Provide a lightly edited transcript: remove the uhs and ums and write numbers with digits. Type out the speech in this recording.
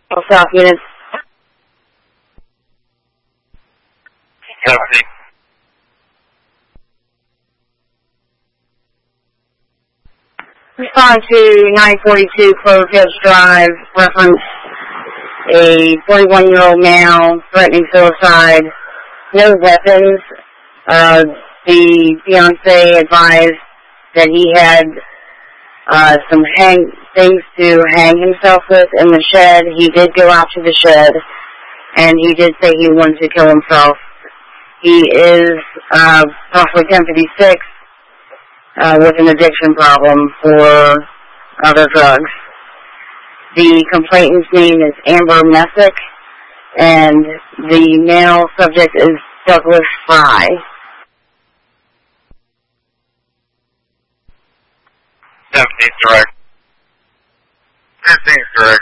All South units. 70. Respond to 942 Cloverfield Drive, reference a 41-year-old male threatening suicide, no weapons. The fiancé advised that he had some things to hang himself with in the shed. He did go out to the shed, and he did say he wanted to kill himself. He is possibly 1056 with an addiction problem for other drugs. The complainant's name is Amber Messick, and the male subject is Douglas Fry. 17's direct. 15's direct.